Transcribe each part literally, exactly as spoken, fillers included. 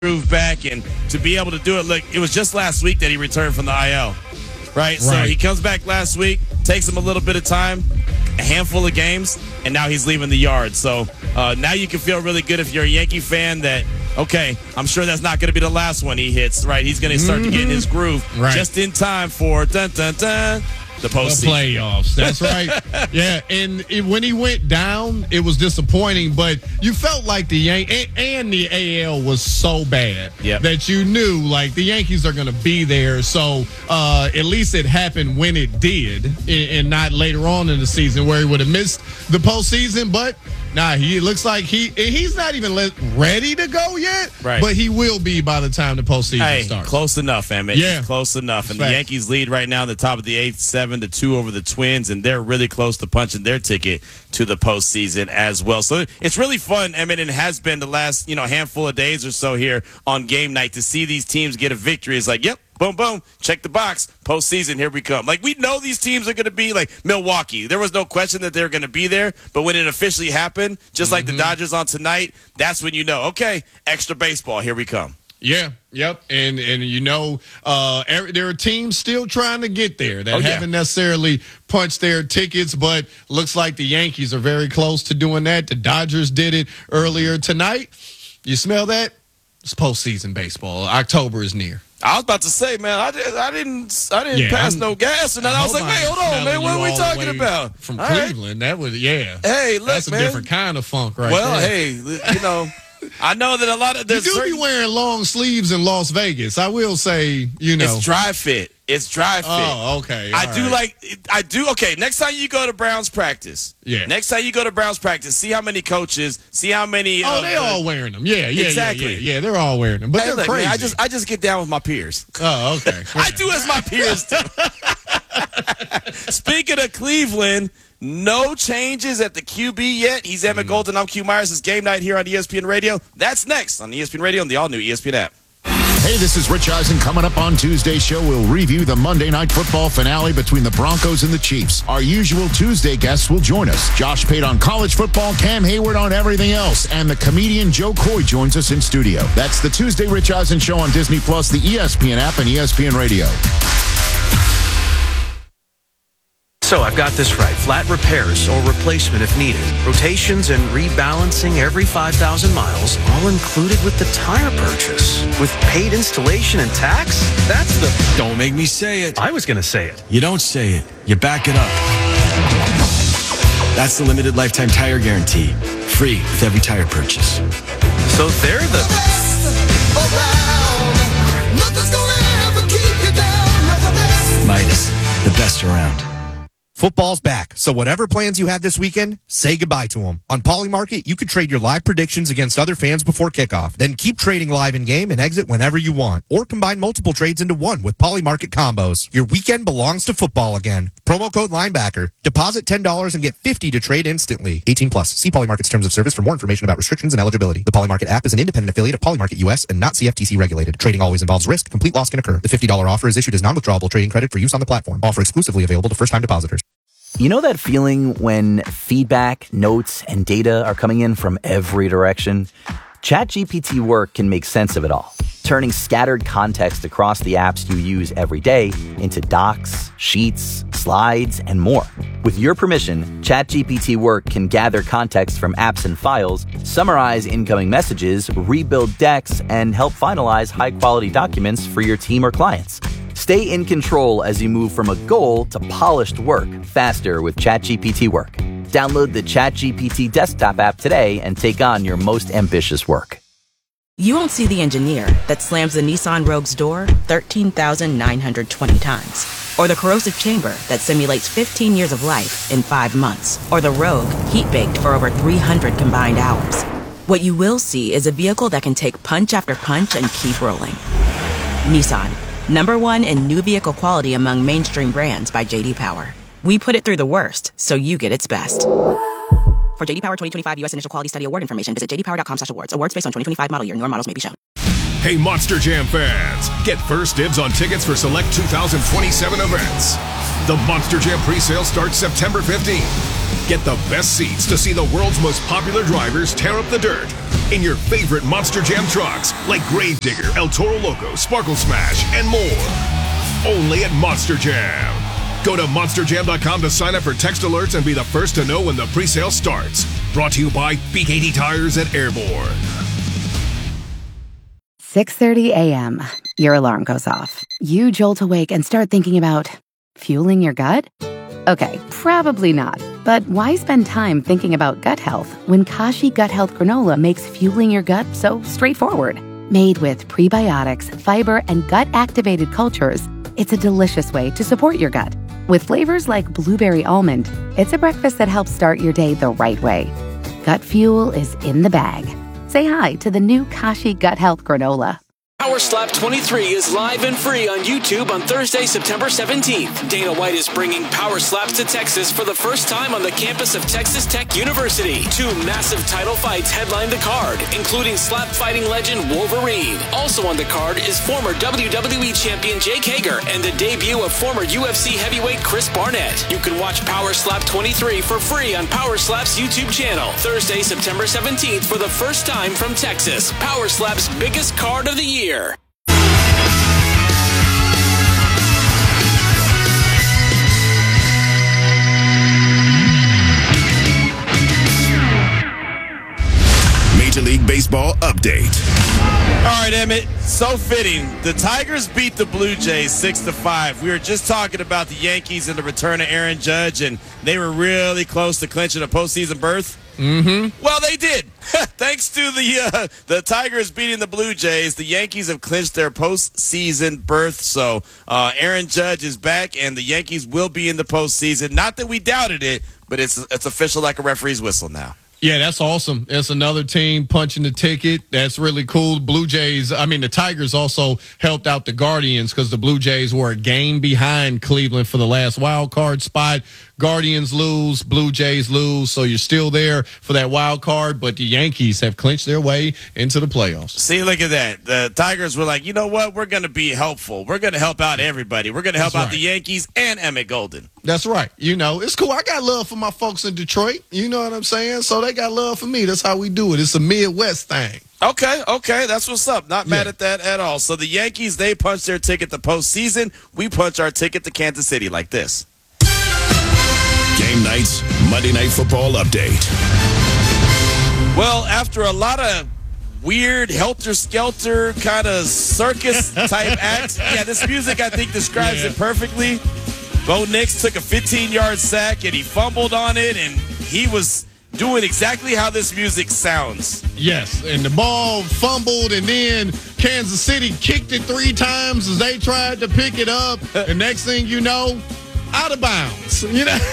groove back, and to be able to do it. Look, it was just last week that he returned from the I L, right? So Right. he comes back last week, takes him a little bit of time, a handful of games, and now he's leaving the yard. So uh, now you can feel really good if you're a Yankee fan that, okay, I'm sure that's not going to be the last one he hits, right? He's going to start Mm-hmm. to get in his groove Right. just in time for dun dun dun the The postseason. playoffs. That's right. Yeah, and it, when he went down, it was disappointing, but you felt like the Yan- and, and the A L was so bad Yep. that you knew like the Yankees are going to be there. So uh, at least it happened when it did, and, and not later on in the season where he would have missed the postseason. But nah, he it looks like he he's not even let, ready to go yet. Right. But he will be by the time the postseason Hey, starts. close enough, Emmett. Yeah. Close enough. And Fact. the Yankees lead right now in the top of the eighth, seven to two over the Twins, and they're really close to punching their ticket to the postseason as well. So it's really fun, Emmett, and it has been the last, you know, handful of days or so here on game night to see these teams get a victory. It's like, yep, boom, boom, check the box, postseason, here we come. Like, we know these teams are going to be like Milwaukee. There was no question that they're going to be there, but when it officially happened, just like the Dodgers on tonight, that's when you know, okay, extra baseball, here we come. Yeah, yep, and and you know, uh, every, there are teams still trying to get there that Oh, yeah. haven't necessarily punched their tickets, but looks like the Yankees are very close to doing that. The Dodgers did it earlier tonight. You smell that? It's postseason baseball. October is near. I was about to say, man, I, did, I didn't, I didn't Yeah, pass I'm- no gas, and then I, was like, hope wait, I'm hold on, man, smelling what you are we all the talking way about? From All right. Cleveland, that was yeah. Hey, look, that's a man. different kind of funk, right Well, there. hey, you know, I know that a lot of You there's do certain, be wearing long sleeves in Las Vegas. I will say, you know. it's dry fit. It's dry fit. Oh, okay. I all do right. like, I do, okay, next time you go to Browns practice, Yeah. next time you go to Browns practice, see how many coaches, see how many. Oh, of they the- all wearing them. Yeah, yeah, Exactly. yeah, yeah, yeah. They're all wearing them, but Hey, they're look, crazy. man, I just, I just get down with my peers. oh, okay. I do as my peers do. Speaking of Cleveland, no changes at the Q B yet. He's Emmett Golden. I'm Q Myers. It's game night here on E S P N Radio. That's next on E S P N Radio and the all-new E S P N app. Hey, this is Rich Eisen. Coming up on Tuesday's show, we'll review the Monday Night Football finale between the Broncos and the Chiefs. Our usual Tuesday guests will join us. Josh Pate on college football, Cam Hayward on everything else, and the comedian Joe Coy joins us in studio. That's the Tuesday Rich Eisen Show on Disney Plus, the E S P N app, and E S P N Radio. So I've got this right. Flat repairs or replacement if needed. Rotations and rebalancing every five thousand miles, all included with the tire purchase. With paid installation and tax? That's the... Don't make me say it. I was going to say it. You don't say it. You back it up. That's the limited lifetime tire guarantee. Free with every tire purchase. So they're the... Midas, the best around. Football's back, so whatever plans you had this weekend, say goodbye to them. On Polymarket, you can trade your live predictions against other fans before kickoff. Then keep trading live in-game and exit whenever you want. Or combine multiple trades into one with Polymarket combos. Your weekend belongs to football again. Promo code Linebacker. Deposit ten dollars and get fifty dollars to trade instantly. eighteen plus. See Polymarket's terms of service for more information about restrictions and eligibility. The Polymarket app is an independent affiliate of Polymarket U S and not C F T C regulated. Trading always involves risk. Complete loss can occur. The fifty dollars offer is issued as non-withdrawable trading credit for use on the platform. Offer exclusively available to first-time depositors. You know that feeling when feedback, notes, and data are coming in from every direction? ChatGPT Work can make sense of it all, turning scattered context across the apps you use every day into docs, sheets, slides, and more. With your permission, ChatGPT Work can gather context from apps and files, summarize incoming messages, rebuild decks, and help finalize high-quality documents for your team or clients. Stay in control as you move from a goal to polished work faster with ChatGPT Work. Download the ChatGPT desktop app today and take on your most ambitious work. You won't see the engineer that slams the Nissan Rogue's door thirteen thousand nine hundred twenty times. Or the corrosive chamber that simulates fifteen years of life in five months. Or the Rogue heat-baked for over three hundred combined hours. What you will see is a vehicle that can take punch after punch and keep rolling. Nissan. Number one in new vehicle quality among mainstream brands by J D Power. We put it through the worst, so you get its best. For J D Power twenty twenty-five U S Initial Quality Study Award information, visit j d power dot com slash awards. Awards based on twenty twenty-five model year. Newer models may be shown. Hey, Monster Jam fans, get first dibs on tickets for select two thousand twenty-seven events. The Monster Jam presale starts September fifteenth. Get the best seats to see the world's most popular drivers tear up the dirt. in your favorite Monster Jam trucks like Gravedigger, El Toro Loco, Sparkle Smash, and more. Only at Monster Jam. Go to monster jam dot com to sign up for text alerts and be the first to know when the pre-sale starts. Brought to you by B K T Tires at Airborne. six thirty a.m. Your alarm goes off. You jolt awake and start thinking about fueling your gut? Okay, probably not. But why spend time thinking about gut health when Kashi Gut Health Granola makes fueling your gut so straightforward? Made with prebiotics, fiber, and gut-activated cultures, it's a delicious way to support your gut. With flavors like blueberry almond, it's a breakfast that helps start your day the right way. Gut fuel is in the bag. Say hi to the new Kashi Gut Health Granola. Power Slap twenty-three is live and free on YouTube on Thursday, September seventeenth. Dana White is bringing Power Slaps to Texas for the first time on the campus of Texas Tech University. Two massive title fights headline the card, including slap fighting legend Wolverine. Also on the card is former W W E champion Jake Hager and the debut of former U F C heavyweight Chris Barnett. You can watch Power Slap twenty-three for free on Power Slap's YouTube channel. Thursday, September seventeenth for the first time from Texas. Power Slap's biggest card of the year. Major League Baseball update. All right, Emmett, so fitting. The Tigers beat the Blue Jays six to five. We were just talking about the Yankees and the return of Aaron Judge, and they were really close to clinching a postseason berth. Mm-hmm. Well, they did. Thanks to the uh, the Tigers beating the Blue Jays, the Yankees have clinched their postseason berth. So uh, Aaron Judge is back, and the Yankees will be in the postseason. Not that we doubted it, but it's it's official like a referee's whistle now. Yeah, that's awesome. It's another team punching the ticket. That's really cool. Blue Jays, I mean, the Tigers also helped out the Guardians because the Blue Jays were a game behind Cleveland for the last wild card spot. Guardians lose, Blue Jays lose, so you're still there for that wild card, but the Yankees have clinched their way into the playoffs. See, look at that. The Tigers were like, you know what? We're going to be helpful. We're going to help out everybody. We're going to help That's out right. the Yankees and Emmett Golden. That's right. You know, it's cool. I got love for my folks in Detroit. You know what I'm saying? So they got love for me. That's how we do it. It's a Midwest thing. Okay, okay, that's what's up. Not mad Yeah. at that at all. So the Yankees, they punch their ticket to postseason. We punch our ticket to Kansas City like this. Game nights, Monday Night Football update. Well, after a lot of weird helter-skelter kind of circus-type acts, yeah, this music, I think, describes Yeah. it perfectly. Bo Nix took a fifteen-yard sack, and he fumbled on it, and he was doing exactly how this music sounds. Yes, and the ball fumbled, and then Kansas City kicked it three times as they tried to pick it up. The next thing you know, out of bounds. You know,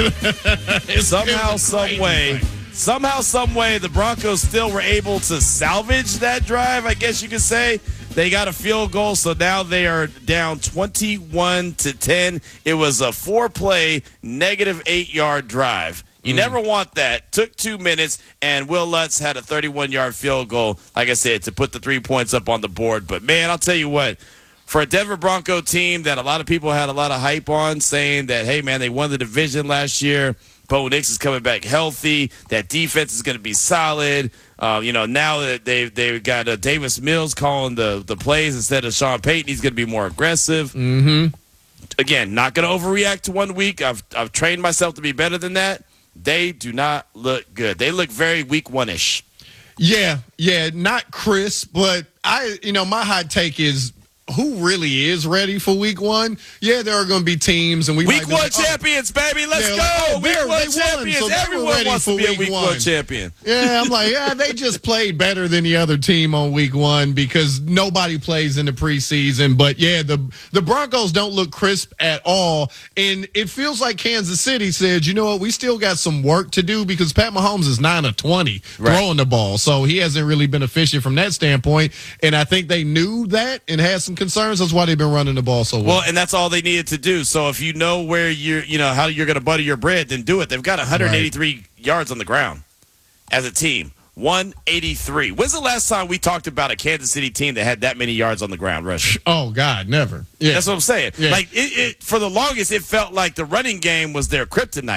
It's- Somehow, it's a some crazy way, thing. somehow, some way, the Broncos still were able to salvage that drive, I guess you could say. They got a field goal, so now they are down twenty-one to ten. It was a four-play, negative eight-yard drive. You mm. never want that. Took two minutes, and Will Lutz had a thirty-one-yard field goal, like I said, to put the three points up on the board. But, man, I'll tell you what, for a Denver Bronco team that a lot of people had a lot of hype on, saying that, hey, man, they won the division last year, Bo Nix is coming back healthy, that defense is going to be solid. Uh, you know, now that they've, they've got uh, Davis Mills calling the, the plays instead of Sean Payton, he's going to be more aggressive. Mm-hmm. Again, not going to overreact to one week. I've, I've trained myself to be better than that. They do not look good. They look very week one-ish. Yeah, yeah, not crisp, but I, you know, my hot take is who really is ready for week one? Yeah, there are going to be teams, and we week might go one like, oh, champions, baby. Let's yeah, go. like, oh, week they're- one they won, champions. so they were Everyone ready wants for to be a week week one. one. champion. Yeah, I'm like, yeah, they just played better than the other team on week one because nobody plays in the preseason. But yeah, the the Broncos don't look crisp at all. And it feels like Kansas City said, you know what, we still got some work to do because Pat Mahomes is nine of twenty Right. throwing the ball. So he hasn't really been efficient from that standpoint. And I think they knew that and had some concerns. That's why they've been running the ball so well. Well, and that's all they needed to do. So if you know where you're, you know, how you're going to butter your bread, then do it. They've got one hundred eighty-three right. yards on the ground as a team. one eighty-three. When's the last time we talked about a Kansas City team that had that many yards on the ground rushing? Oh, God, never. Yeah. That's what I'm saying. Yeah. Like, it, it, for the longest, it felt like the running game was their kryptonite.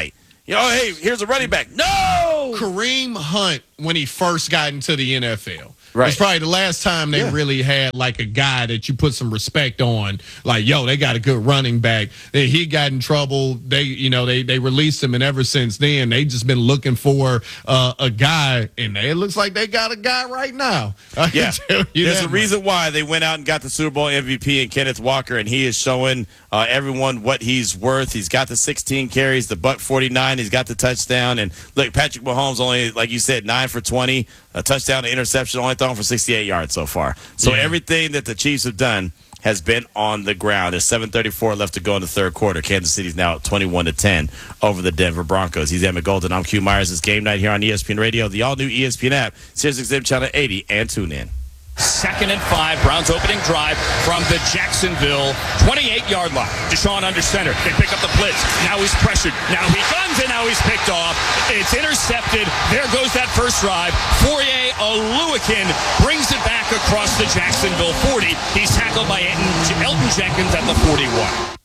You know, hey, here's a running back. No! Kareem Hunt, when he first got into the N F L, right. was probably the last time they yeah. really had like a guy that you put some respect on. Like, yo, they got a good running back. He got in trouble. They, you know, they they released him, and ever since then, they just been looking for uh, a guy, and it looks like they got a guy right now. I yeah, there's a much. reason why they went out and got the Super Bowl M V P in Kenneth Walker, and he is showing uh, everyone what he's worth. He's got the sixteen carries, the buck forty-nine. He's got the touchdown, and look, Patrick Mahomes only, like you said, nine for twenty, a touchdown, an interception, only thrown for sixty-eight yards so far. So yeah. everything that the Chiefs have done has been on the ground. There's seven thirty-four left to go in the third quarter. Kansas City's now at twenty-one to ten over the Denver Broncos. He's Emmett Golden. I'm Q Myers. It's Game Night here on E S P N Radio, the all-new E S P N app, SiriusXM Channel eighty, and tune in. Second and five, Browns opening drive from the Jacksonville twenty-eight-yard line. Deshaun under center. They pick up the blitz. Now he's pressured. Now he guns, and now he's picked off. It's intercepted. There goes that first drive. Fourier Oluwakin brings it back across the Jacksonville forty. He's tackled by Elton Jenkins at the forty-one.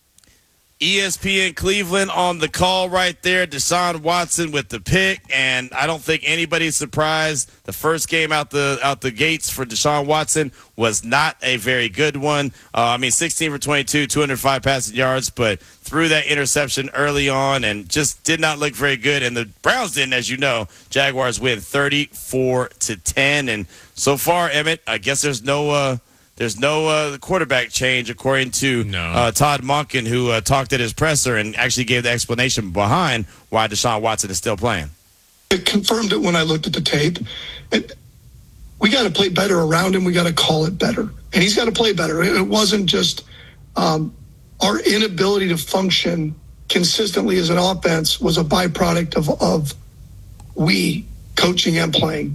E S P N Cleveland on the call right there. Deshaun Watson with the pick, and I don't think anybody's surprised. The first game out the out the gates for Deshaun Watson was not a very good one. Uh, I mean, sixteen for twenty-two, two hundred five passing yards, but threw that interception early on and just did not look very good. And the Browns didn't, as you know. Jaguars win thirty-four to ten, and so far, Emmett, I guess there's no. Uh, There's no uh, quarterback change, according to no. uh, Todd Monken, who uh, talked at his presser and actually gave the explanation behind why Deshaun Watson is still playing. It confirmed it when I looked at the tape. It, we got to play better around him. We got to call it better. And he's got to play better. It wasn't just um, our inability to function consistently as an offense was a byproduct of, of we coaching and playing.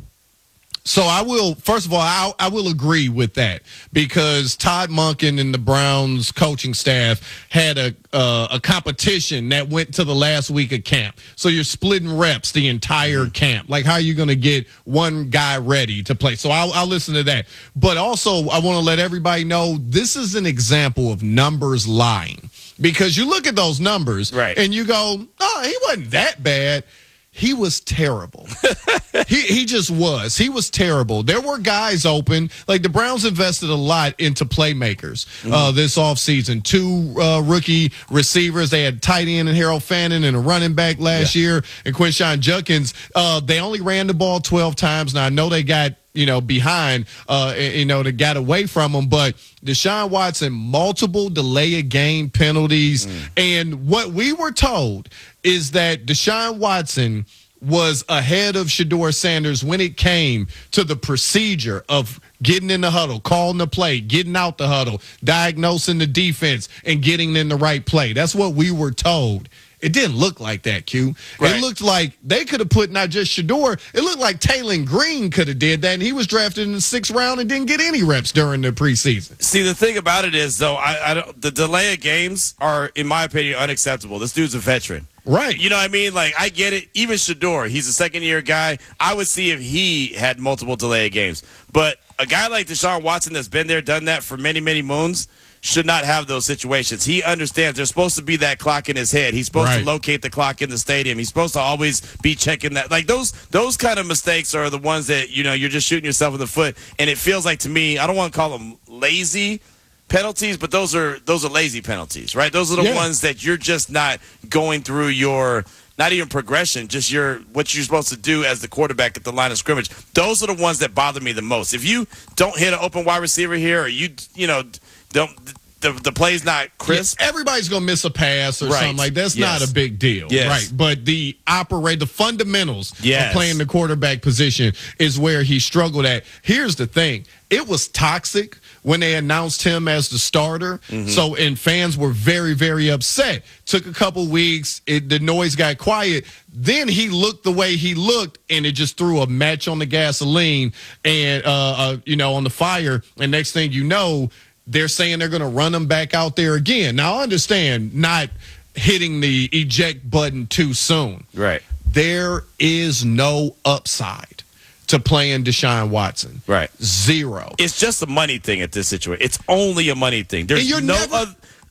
So I will, first of all, I, I will agree with that because Todd Monken and the Browns coaching staff had a uh, a competition that went to the last week of camp. So you're splitting reps the entire camp. Like, how are you going to get one guy ready to play? So I'll, I'll listen to that. But also, I want to let everybody know this is an example of numbers lying because you look at those numbers right. and you go, oh, he wasn't that bad. He was terrible. he he just was. He was terrible. There were guys open. Like, the Browns invested a lot into playmakers mm-hmm. uh, this offseason. Two uh, rookie receivers. They had tight end and Harold Fannin and a running back last yeah. year and Quinshon Judkins. Uh, they only ran the ball twelve times. Now, I know they got, you know, behind, uh, you know, that got away from them. But Deshaun Watson, multiple delay of game penalties. Mm. And what we were told is that Deshaun Watson was ahead of Shedeur Sanders when it came to the procedure of getting in the huddle, calling the play, getting out the huddle, diagnosing the defense, and getting in the right play. That's what we were told. It didn't look like that, Q. Right. It looked like they could have put not just Shedeur. It looked like Taylon Green could have did that, and he was drafted in the sixth round and didn't get any reps during the preseason. See, the thing about it is, though, I, I don't, the delay of games are, in my opinion, unacceptable. This dude's a veteran. Right. You know what I mean? Like, I get it. Even Shedeur, he's a second-year guy. I would see if he had multiple delay of games. But a guy like Deshaun Watson that's been there, done that for many, many moons, should not have those situations. He understands there's supposed to be that clock in his head. He's supposed right. to locate the clock in the stadium. He's supposed to always be checking that. Like, those those kind of mistakes are the ones that, you know, you're just shooting yourself in the foot. And it feels like, to me, I don't want to call them lazy penalties, but those are those are lazy penalties, right? Those are the yeah. ones that you're just not going through your not even progression, just your what you're supposed to do as the quarterback at the line of scrimmage. Those are the ones that bother me the most. If you don't hit an open wide receiver here, or you you know don't the the play's not crisp, yeah, everybody's gonna miss a pass or right. something like that. That's yes. not a big deal, yes. right? But the operate the fundamentals yes. of playing the quarterback position is where he struggled at. Here's the thing: it was toxic when they announced him as the starter. Mm-hmm. So, and fans were very, very upset. Took a couple weeks. It, the noise got quiet. Then he looked the way he looked, and it just threw a match on the gasoline and, uh, uh, you know, on the fire. And next thing you know, they're saying they're going to run him back out there again. Now, I understand not hitting the eject button too soon. Right. There is no upside to playing Deshaun Watson. Right. Zero. It's just a money thing at this situation. It's only a money thing. There's you're no never- other.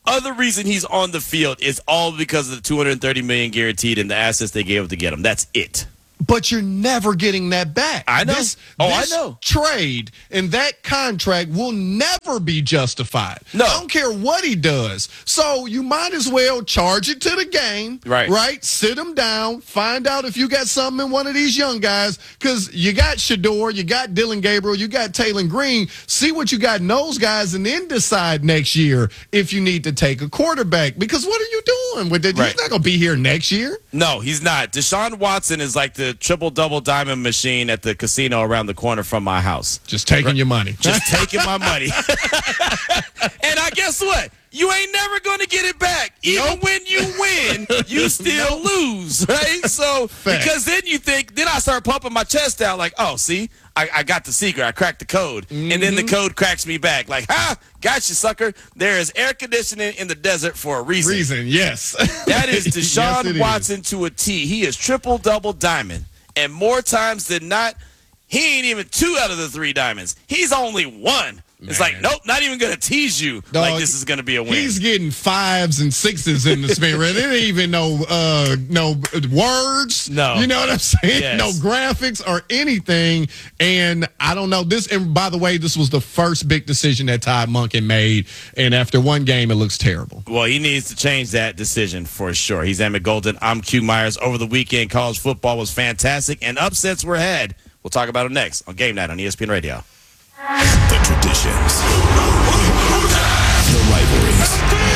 other reason he's on the field is all because of the two hundred thirty million dollars guaranteed and the assets they gave up to get him. That's it. But you're never getting that back. I know. This, oh, this I know. trade and that contract will never be justified. No. I don't care what he does. So you might as well charge it to the game. Right. Right? Sit him down. Find out if you got something in one of these young guys. Because you got Shador, you got Dylan Gabriel, you got Taylor Green. See what you got in those guys and then decide next year if you need to take a quarterback. Because what are you doing with it? Right. He's not going to be here next year. No, he's not. Deshaun Watson is like the triple-double diamond machine at the casino around the corner from my house. Just taking right. your money. Just taking my money. And I guess what? You ain't never going to get it back. Even nope. when you win, you still nope. lose, right? So, Fact. because then you think, then I start pumping my chest out like, oh, see, I, I got the secret. I cracked the code. Mm-hmm. And then the code cracks me back. Like, ha, got you, sucker. There is air conditioning in the desert for a reason. Reason, yes. That is Deshaun yes, Watson is. to a T. He is triple-double diamond. And more times than not, he ain't even two out of the three diamonds. He's only one. Man. It's like, nope, not even going to tease you Dog, like this is going to be a win. He's getting fives and sixes in the spirit. It ain't even no uh, no words. No. You know what I'm saying? Yes. No graphics or anything. And I don't know. This. And by the way, this was the first big decision that Todd Monken made. And after one game, it looks terrible. Well, he needs to change that decision for sure. He's Emmett Golden. I'm Q Myers. Over the weekend, college football was fantastic, and upsets were had. We'll talk about them next on Game Night on E S P N Radio. The traditions, the rivalries,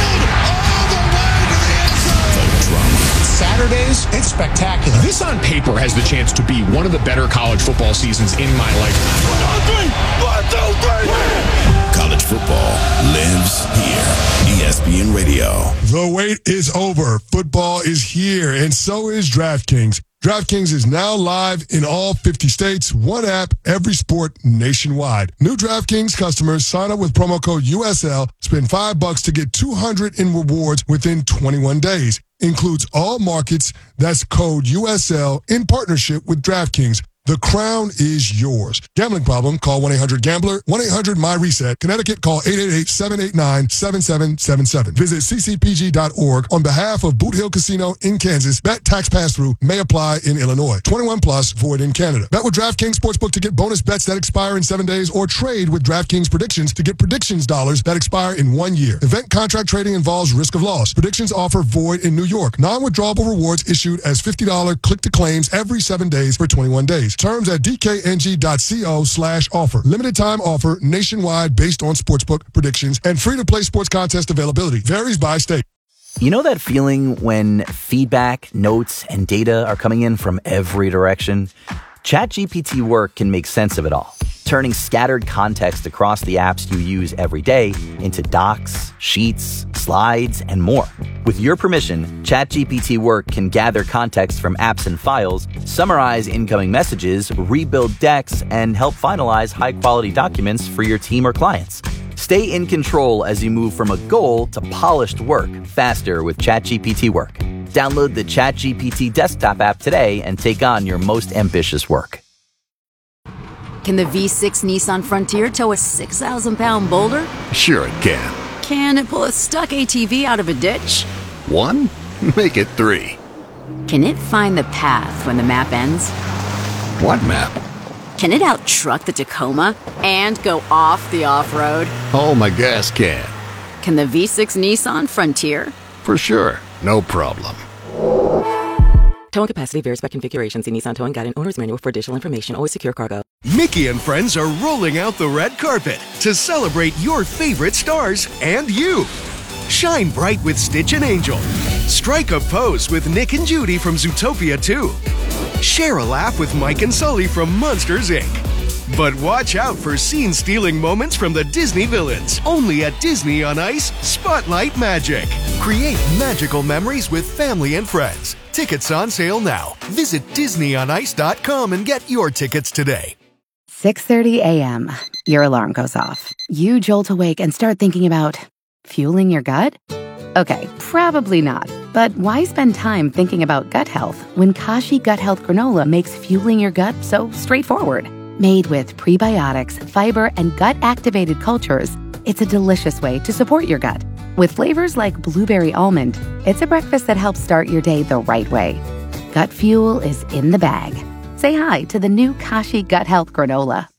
the drama. Saturdays, it's spectacular. This on paper has the chance to be one of the better college football seasons in my lifetime. One, two, three. One, two, three. College football lives here. E S P N Radio. The wait is over. Football is here, and so is DraftKings. DraftKings is now live in all fifty states. One app, every sport nationwide. New DraftKings customers sign up with promo code U S L, spend five bucks to get two hundred in rewards within twenty-one days. Includes all markets. That's code U S L in partnership with DraftKings. The crown is yours. Gambling problem? Call one eight hundred gambler. one eight hundred my reset. Connecticut, call eight eight eight, seven eight nine, seven seven seven seven. Visit c c p g dot org on behalf of Boot Hill Casino in Kansas. Bet tax pass-through may apply in Illinois. twenty-one plus, void in Canada. Bet with DraftKings Sportsbook to get bonus bets that expire in seven days or trade with DraftKings Predictions to get predictions dollars that expire in one year. Event contract trading involves risk of loss. Predictions offer void in New York. Non-withdrawable rewards issued as fifty dollars click-to-claims every seven days for twenty-one days. Terms at dkng.co slash offer. Limited time offer nationwide based on sportsbook predictions and free to play sports contest availability. Varies by state. You know that feeling when feedback, notes, and data are coming in from every direction? ChatGPT Work can make sense of it all, turning scattered context across the apps you use every day into docs, sheets, slides, and more. With your permission, ChatGPT Work can gather context from apps and files, summarize incoming messages, rebuild decks, and help finalize high-quality documents for your team or clients. Stay in control as you move from a goal to polished work faster with ChatGPT Work. Download the ChatGPT desktop app today and take on your most ambitious work. Can the V six Nissan Frontier tow a six thousand pound boulder? Sure it can. Can it pull a stuck A T V out of a ditch? One? Make it three. Can it find the path when the map ends? What map? Can it out-truck the Tacoma and go off the off-road? Oh, my gas can. Can the V six Nissan Frontier? For sure. No problem. Towing capacity varies by configuration. See Nissan Towing Guide and Owner's Manual for additional information. Always secure cargo. Mickey and friends are rolling out the red carpet to celebrate your favorite stars and you. Shine bright with Stitch and Angel. Strike a pose with Nick and Judy from Zootopia two. Share a laugh with Mike and Sully from Monsters, Incorporated. But watch out for scene-stealing moments from the Disney villains. Only at Disney on Ice Spotlight Magic. Create magical memories with family and friends. Tickets on sale now. Visit disney on ice dot com and get your tickets today. six thirty a.m. Your alarm goes off. You jolt awake and start thinking about fueling your gut? Okay, probably not. But why spend time thinking about gut health when Kashi Gut Health Granola makes fueling your gut so straightforward? Made with prebiotics, fiber, and gut-activated cultures, it's a delicious way to support your gut. With flavors like blueberry almond, it's a breakfast that helps start your day the right way. Gut Fuel is in the bag. Say hi to the new Kashi Gut Health Granola.